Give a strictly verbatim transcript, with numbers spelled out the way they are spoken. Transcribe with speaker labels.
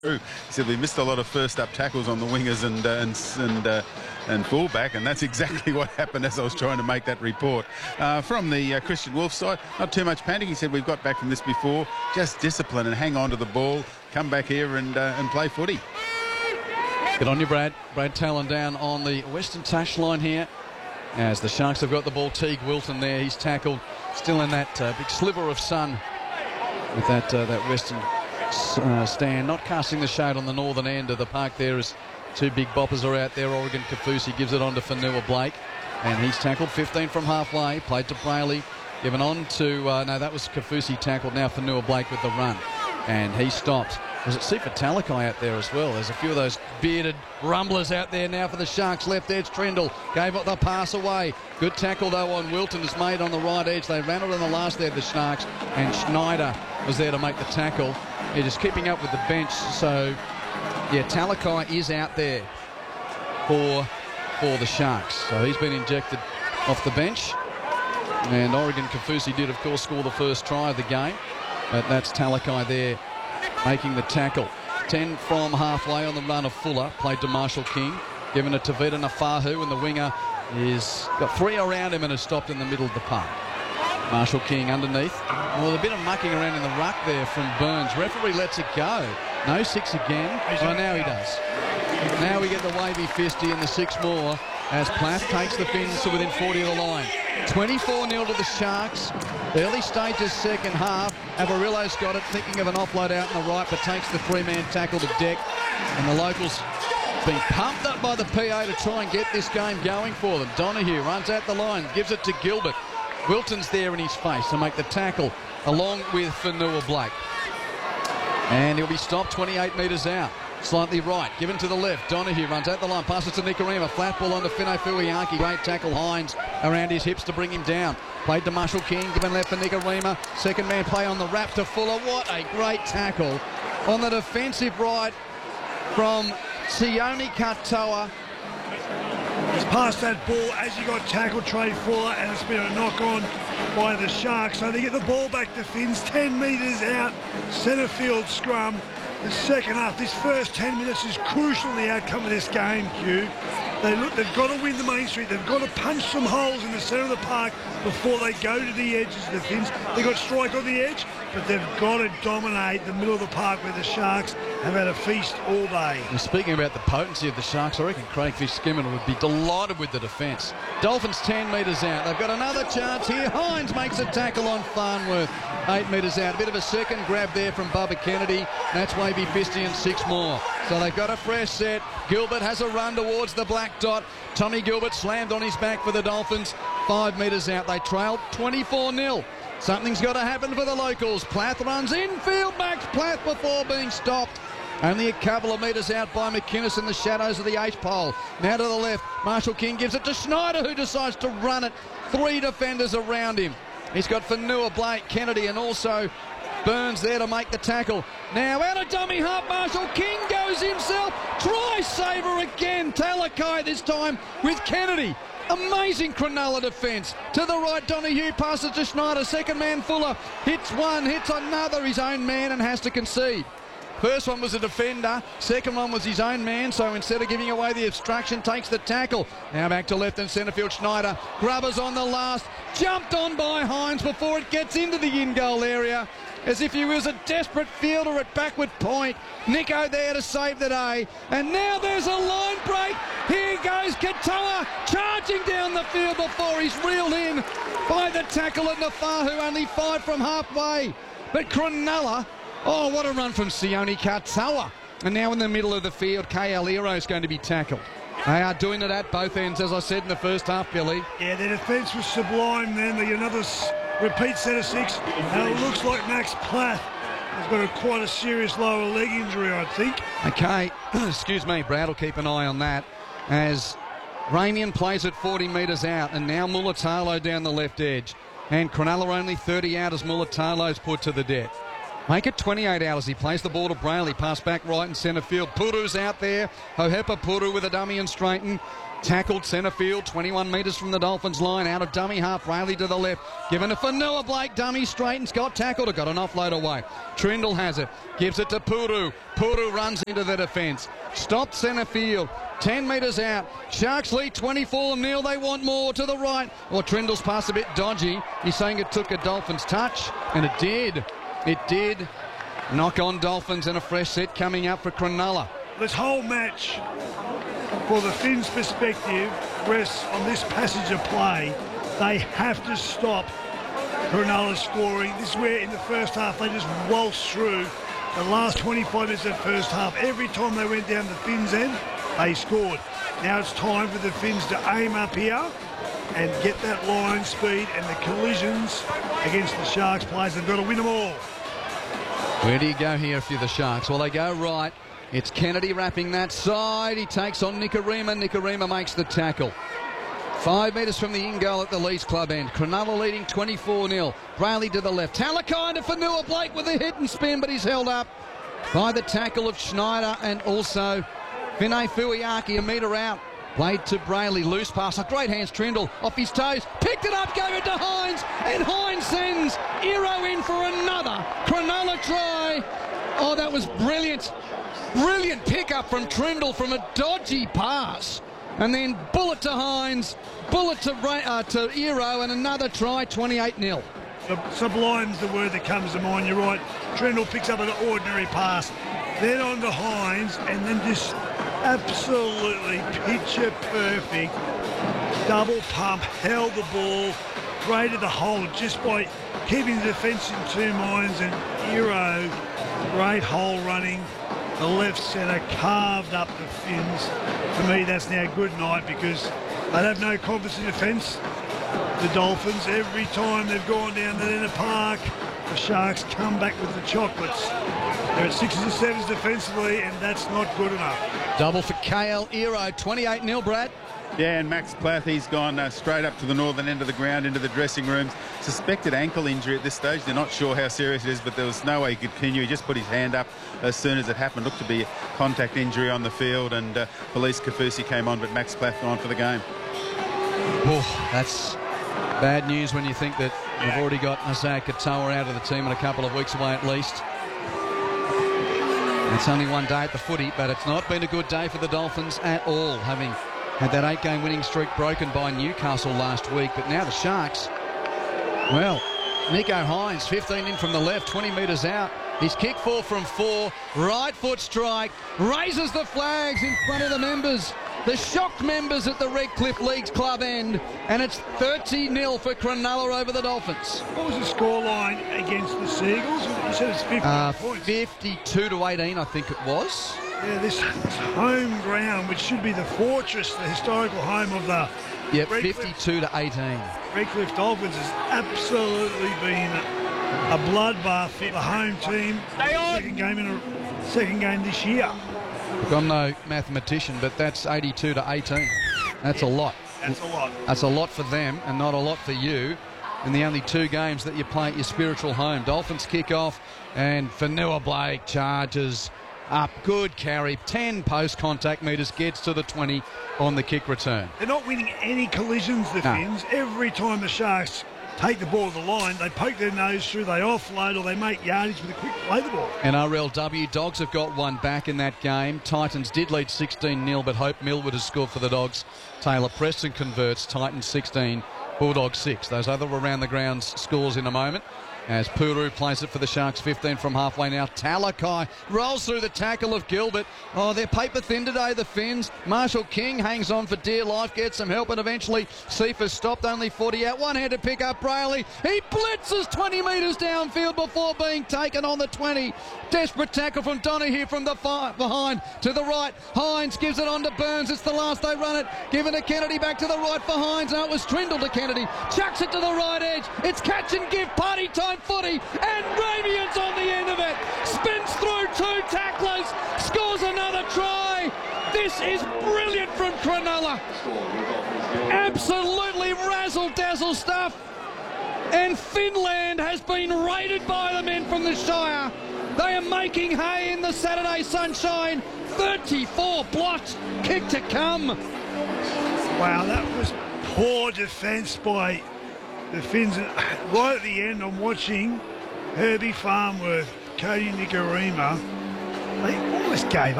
Speaker 1: He said we missed a lot of first-up tackles on the wingers and uh, and and, uh, and fullback, and that's exactly what happened as I was trying to make that report. Uh, from the uh, Christian Wolf side, not too much panic. He said we've got back from this before. Just discipline and hang on to the ball. Come back here and uh, and play footy.
Speaker 2: Get on you, Brad. Brad Talon down on the western touchline here. As the Sharks have got the ball, Teague Wilton there. He's tackled, still in that uh, big sliver of sun with that uh, that western Uh, stand, not casting the shade on the northern end of the park there as two big boppers are out there. Oregon Kaufusi gives it on to Fanua Blake, and he's tackled fifteen from halfway, played to Brayley, given on to, uh, no, that was Kaufusi tackled, now Fanua Blake with the run, and he stopped. Was it Sifa Talakai out there as well? There's a few of those bearded rumblers out there now for the Sharks. Left edge, Trendle gave the pass away. Good tackle though on Wilton is made on the right edge. They ran it on the last there, the Sharks, and Schneider was there to make the tackle. They're just keeping up with the bench. So, yeah, Talakai is out there for, for the Sharks. So he's been injected off the bench. And Oregon Kaufusi did, of course, score the first try of the game. But that's Talakai there making the tackle. ten from halfway on the run of Fuller. Played to Marshall King. Given it to Vita Nafahu, and the winger is got three around him and has stopped in the middle of the park. Marshall King underneath. Well, a bit of mucking around in the ruck there from Burns. Referee lets it go. No six again. Oh, now he does. Now we get the wavy fisty and the six more as Plath takes the Finns to within forty of the line. twenty-four nil to the Sharks. Early stages second half. Avarillo's got it, thinking of an offload out in the right, but takes the three-man tackle to deck. And the locals being pumped up by the P A to try and get this game going for them. Donahue runs out the line, gives it to Gilbert. Wilton's there in his face to make the tackle along with Fanua Blake. And he'll be stopped twenty-eight metres out. Slightly right, given to the left. Donahue runs out the line, passes to Nikorima. Flat ball on to Fino Fuiaki. Great tackle, Hines around his hips to bring him down. Played to Marshall King, given left for Nikorima. Second man play on the wrap to Fuller. What a great tackle on the defensive right from Sione Katoa.
Speaker 3: He's passed that ball as he got tackled, Trey Fuller, and it's been a knock-on by the Sharks. So they get the ball back to Finns, ten metres out, centre field scrum. The second half, this first ten minutes is crucial in the outcome of this game, Q. They look, they've got to win the main street. They've got to punch some holes in the centre of the park before they go to the edges of the Finns. They've got strike on the edge, but they've got to dominate the middle of the park where the Sharks have had a feast all day.
Speaker 2: And speaking about the potency of the Sharks, I reckon Craig Fitzgibbon would be delighted with the defence. Dolphins ten metres out. They've got another chance here. Hines makes a tackle on Farnworth. Eight metres out. A bit of a second grab there from Bubba Kennedy. That's Wavy Fisty and six more. So they've got a fresh set. Gilbert has a run towards the black dot. Tommy Gilbert slammed on his back for the Dolphins. Five metres out. They trailed twenty-four nil. Something's got to happen for the locals. Plath runs infield, backs Plath before being stopped. Only a couple of metres out by McInnes in the shadows of the H-pole. Now to the left. Marshall King gives it to Schneider, who decides to run it. Three defenders around him. He's got Fanua Blake, Kennedy, and also Burns there to make the tackle. Now out of dummy half, Marshall King goes himself. Try saver again. Talakai this time with Kennedy. Amazing Cronulla defence. To the right, Donahue passes to Schneider. Second man, Fuller. Hits one, hits another. His own man and has to concede. First one was a defender. Second one was his own man. So instead of giving away the obstruction, takes the tackle. Now back to left and centre field. Schneider. Grubbers on the last. Jumped on by Hines before it gets into the in-goal area. As if he was a desperate fielder at backward point. Nico there to save the day. And now there's a line break. Here goes Katoa charging down the field before he's reeled in by the tackle at Nafahu. Only five from halfway. But Cronulla, oh, what a run from Sione Katoa. And now in the middle of the field, K L Ero is going to be tackled. They are doing it at both ends, as I said in the first half, Billy.
Speaker 3: Yeah, their defence was sublime then. They get another repeat set of six. And it looks like Max Plath has got a, quite a serious lower leg injury, I think.
Speaker 2: Okay, excuse me, Brad will keep an eye on that. As Ramian plays at forty metres out, and now Mulatalo down the left edge. And Cronulla only thirty out as Mulatalo's put to the deck. Make it twenty-eight out as he plays the ball to Brayley. Pass back right in centre field. Puru's out there. Hohepa Puru with a dummy and straighten. Tackled centre field, twenty-one metres from the Dolphins line. Out of dummy half, Brayley to the left. Given to Fanua Blake, dummy straightens, got tackled, got an offload away. Trindle has it, gives it to Puru. Puru runs into the defence. Stopped centre field, ten metres out. Sharks lead twenty-four nil, they want more to the right. Well, Trindle's pass a bit dodgy. He's saying it took a Dolphins touch, and it did. It did. Knock on Dolphins and a fresh set coming up for Cronulla.
Speaker 3: This whole match, for the Finns' perspective, rests on this passage of play. They have to stop Cronulla scoring. This is where in the first half they just waltzed through the last twenty-five minutes of the first half. Every time they went down the Finns' end, they scored. Now it's time for the Finns to aim up here and get that line speed, and the collisions against the Sharks players. They've got to win them all.
Speaker 2: Where do you go here if you're the Sharks? Well, they go right. It's Kennedy wrapping that side. He takes on Nikorima. Nikorima makes the tackle. Five metres from the in goal at the Leeds Club end. Cronulla leading twenty-four nil. Brayley to the left. Talakai to Fanua Blake with a hit and spin, but he's held up by the tackle of Schneider and also Finay Fuiaki a metre out. Played to Brayley. Loose pass. A great hands. Trindle off his toes. Picked it up. Gave it to Hines. And Hines sends Iro in for another Cronulla try. Oh, that was brilliant. Brilliant pickup from Trindle from a dodgy pass. And then bullet to Hines, bullet to, uh, to Iro, and another try, twenty-eight nil.
Speaker 3: Sublime's the word that comes to mind, you're right. Trindle picks up an ordinary pass, then on to Hines, and then just absolutely picture perfect. Double pump, held the ball, created the hole just by keeping the defence in two minds, and Iro, great hole running. The left centre carved up the Finns. For me, that's now good night because they have no confidence in defence. The Dolphins, every time they've gone down the inner park, the Sharks come back with the chocolates. They're at sixes and sevens defensively, and that's not good enough.
Speaker 2: Double for K L Iro, twenty-eight nil, Brad.
Speaker 1: Yeah, and Max Plath, he's gone uh, straight up to the northern end of the ground into the dressing rooms. Suspected ankle injury at this stage. They're not sure how serious it is, but there was no way he could continue. He just put his hand up as soon as it happened. Looked to be a contact injury on the field, and uh, Police Kafusi came on, but Max Plath gone for the game.
Speaker 2: Oh, that's bad news when you think that we've already got Isaiah Katoa out of the team and a couple of weeks away at least. It's only one day at the footy, but it's not been a good day for the Dolphins at all, having had that eight-game winning streak broken by Newcastle last week. But now the Sharks, well, Nico Hines, fifteen in from the left, twenty metres out. He's kicked four from four, right foot strike, raises the flags in front of the members, the shocked members at the Redcliffe Leagues Club end, and it's thirty nil for Cronulla over the Dolphins.
Speaker 3: What was the scoreline against the Seagulls? You said it's fifty
Speaker 2: uh,
Speaker 3: points.
Speaker 2: fifty-two to eighteen, I think it was.
Speaker 3: Yeah, this, this home ground, which should be the fortress, the historical home of the
Speaker 2: Yep,
Speaker 3: Redcliffe,
Speaker 2: fifty-two to eighteen.
Speaker 3: Redcliffe Dolphins, has absolutely been a bloodbath for the home team. Second game in a second game this year.
Speaker 2: Look, I'm no mathematician, but that's eighty-two to eighteen. That's
Speaker 3: yeah,
Speaker 2: a lot.
Speaker 3: That's a lot.
Speaker 2: That's a lot for them and not a lot for you. In the only two games that you play at your spiritual home. Dolphins kick off and Fanua Blake charges up. Good carry. ten post contact metres, gets to the twenty on the kick return.
Speaker 3: They're not winning any collisions, the
Speaker 2: No.
Speaker 3: Finns. Every time the Sharks take the ball to the line, they poke their nose through, they offload, or they make yardage with a quick play the ball.
Speaker 2: And R L W, Dogs have got one back in that game. Titans did lead sixteen nil, but Hope Millwood has scored for the Dogs. Taylor Preston converts. Titans sixteen, Bulldogs six. Those other around the grounds scores in a moment. As Puru plays it for the Sharks, fifteen from halfway now. Talakai rolls through the tackle of Gilbert. Oh, they're paper thin today, the Finns. Marshall King hangs on for dear life, gets some help, and eventually Cephas stopped, only forty out. One-handed pick up Brayley. He blitzes twenty metres downfield before being taken on the twenty. Desperate tackle from Donaghy from the far behind to the right. Hines gives it on to Burns. It's the last they run it. Given to Kennedy, back to the right for Hines. Now it was Trindle to Kennedy. Chucks it to the right edge. It's catch and give, party time footy, and Ramian's on the end of it. Spins through two tacklers, scores another try. This is brilliant from Cronulla. Absolutely razzle-dazzle stuff. And Finland has been raided by the men from the Shire. They are making hay in the Saturday sunshine. thirty-four blocks, kick to come.
Speaker 3: Wow, that was poor defence by the Finns. Right at the end, I'm watching Herbie Farnworth, Cody Nicarima. They almost gave